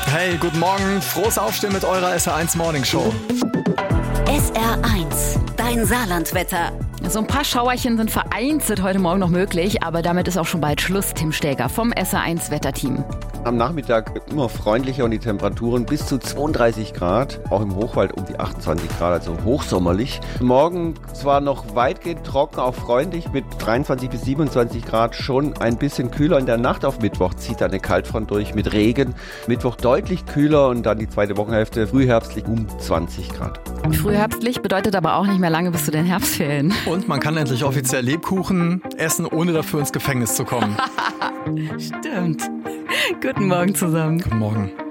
Hey, guten Morgen. Frohes Aufstehen mit eurer SR1 Morning Show. SR1, dein Saarlandwetter. So ein paar Schauerchen sind vereinzelt heute Morgen noch möglich, aber damit ist auch schon bald Schluss. Tim Stäger vom SR1 Wetterteam. Am Nachmittag immer freundlicher und die Temperaturen bis zu 32 Grad, auch im Hochwald um die 28 Grad, also hochsommerlich. Morgen zwar noch weitgehend trocken, auch freundlich mit 23 bis 27 Grad, schon ein bisschen kühler. In der Nacht auf Mittwoch zieht eine Kaltfront durch mit Regen. Mittwoch deutlich kühler und dann die zweite Wochenhälfte frühherbstlich um 20 Grad. Frühherbstlich bedeutet aber auch nicht mehr lange bis zu den Herbstferien. Und man kann endlich offiziell Lebkuchen essen, ohne dafür ins Gefängnis zu kommen. Stimmt. Guten Morgen zusammen. Guten Morgen.